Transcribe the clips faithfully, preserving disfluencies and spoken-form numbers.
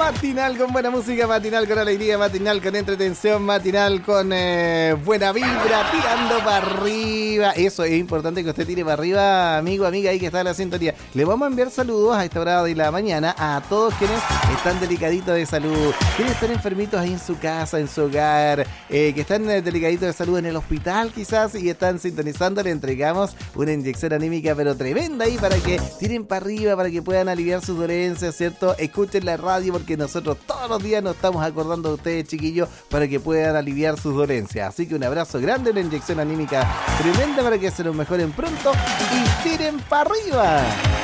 Matinal con buena música, matinal con alegría, matinal con entretención, matinal con eh, buena vibra, tirando para arriba. Eso es importante que usted tire para arriba, amigo, amiga, ahí que está en la sintonía. Le vamos a enviar saludos a esta hora de la mañana a todos quienes están delicaditos de salud, quienes están enfermitos ahí en su casa, en su hogar, eh, que están eh, delicaditos de salud en el hospital quizás y están sintonizando. Le entregamos una inyección anímica pero tremenda ahí para que tiren para arriba, para que puedan aliviar sus dolencias, ¿cierto? Escuchen la radio porque nosotros todos los días nos estamos acordando de ustedes, chiquillos, para que puedan aliviar sus dolencias. Así que un abrazo grande, una inyección anímica tremenda para que se nos mejoren pronto y tiren para arriba.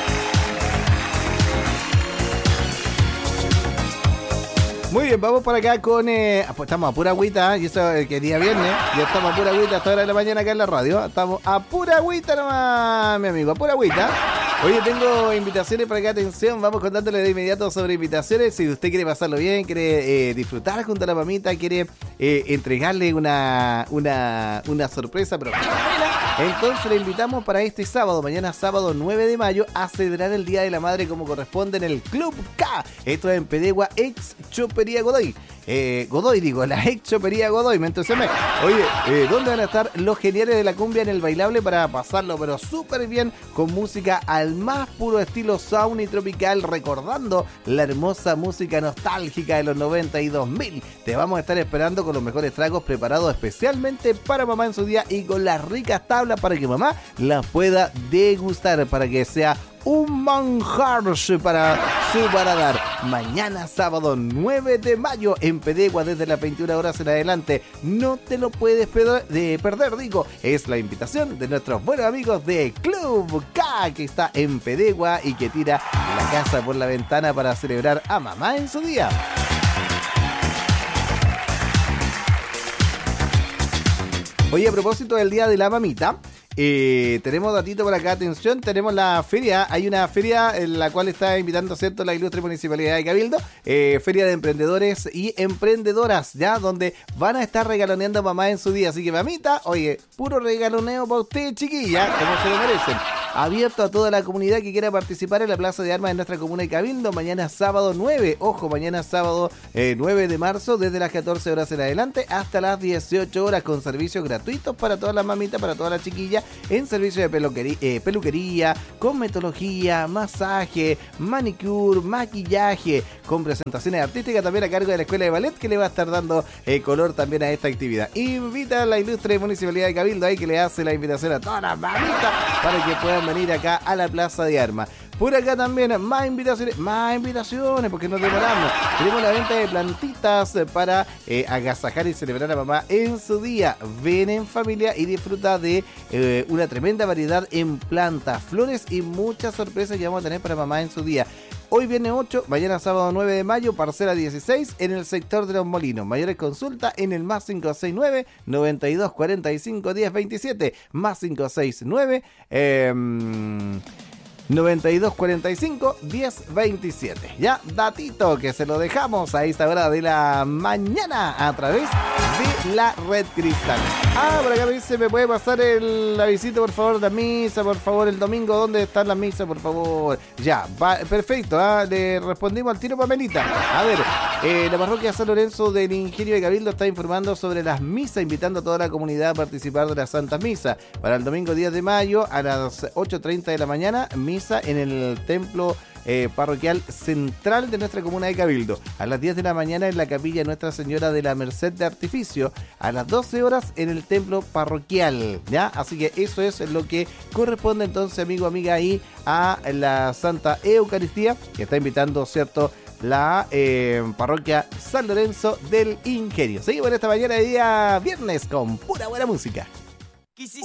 Muy bien, vamos por acá con... Eh, pues estamos a pura agüita, y eso eh, que día viernes, ya estamos a pura agüita hasta hora de la mañana acá en la radio. Estamos a pura agüita nomás, mi amigo, a pura agüita. Oye, tengo invitaciones para acá, atención, vamos contándole de inmediato sobre invitaciones. Si usted quiere pasarlo bien, quiere eh, disfrutar junto a la mamita, quiere eh, entregarle una, una, una sorpresa, pero entonces le invitamos para este sábado, mañana sábado nueve de mayo, a celebrar el Día de la Madre como corresponde en el Club K. Esto es en Pedegua, ex Chopería Godoy. Eh, Godoy, digo, la ex Chopería Godoy, me entusiasmé. Oye, eh, ¿dónde van a estar los geniales de la cumbia en el bailable para pasarlo, pero súper bien, con música al más puro estilo sauna y tropical, recordando la hermosa música nostálgica de los noventa y dos mil? Te vamos a estar esperando con los mejores tragos preparados especialmente para mamá en su día y con las ricas tablas para que mamá las pueda degustar, para que sea un manjar para su paladar. Mañana sábado nueve de mayo en Pedegua desde las veintiuna horas en adelante. No te lo puedes perder, de perder, digo. Es la invitación de nuestros buenos amigos de Club K, que está en Pedegua y que tira la casa por la ventana para celebrar a mamá en su día. Oye, a propósito del Día de la Mamita, Eh, tenemos datito por acá, atención, tenemos la feria, hay una feria en la cual está invitando, ¿cierto?, la ilustre Municipalidad de Cabildo, eh, feria de emprendedores y emprendedoras, ya, donde van a estar regaloneando a mamá en su día, así que mamita, oye, puro regaloneo para usted, chiquilla, como se lo merecen. Abierto a toda la comunidad que quiera participar en la Plaza de Armas de nuestra comuna de Cabildo, mañana sábado nueve, ojo, mañana sábado eh, nueve de marzo, desde las catorce horas en adelante hasta las dieciocho horas, con servicios gratuitos para todas las mamitas, para todas las chiquillas, en servicio de peluquería, eh, peluquería, cosmetología, masaje, manicure, maquillaje, con presentaciones artísticas también a cargo de la Escuela de Ballet, que le va a estar dando eh, color también a esta actividad. Invita a la ilustre Municipalidad de Cabildo ahí, que le hace la invitación a todas las mamitas para que puedan venir acá a la Plaza de Armas. Por acá también más invitaciones, más invitaciones, porque nos demoramos. Tenemos la venta de plantitas para eh, agasajar y celebrar a mamá en su día. Ven en familia y disfruta de eh, una tremenda variedad en plantas, flores y muchas sorpresas que vamos a tener para mamá en su día. Hoy viernes ocho, mañana sábado nueve de mayo, parcela dieciséis, en el sector de Los Molinos. Mayores consultas en el más cinco seis nueve, noventa y dos cuarenta y cinco, diez veintisiete, más cinco seis nueve, eh... noventa y dos cuarenta y cinco, diez veintisiete. Ya, datito que se lo dejamos a esta hora de la mañana a través de la Red Cristal. Ah, por acá me dice, ¿me puede pasar el avisito, por favor, de la misa, por favor, el domingo? ¿Dónde están las misas, por favor? Ya, va, perfecto, ¿ah? Le respondimos al tiro, Pamelita. A ver, eh, la parroquia San Lorenzo del Ingenio de Cabildo está informando sobre las misas, invitando a toda la comunidad a participar de las Santas Misas. Para el domingo diez de mayo a las ocho treinta de la mañana, misa en el templo eh, parroquial central de nuestra comuna de Cabildo. A las diez de la mañana en la capilla Nuestra Señora de la Merced de Artificio. A las doce horas en el templo parroquial, ¿ya? Así que eso es lo que corresponde entonces, amigo, amiga, ahí a la Santa Eucaristía, que está invitando, ¿cierto?, la eh, parroquia San Lorenzo del Ingenio. Seguimos en esta mañana de día viernes con pura buena música.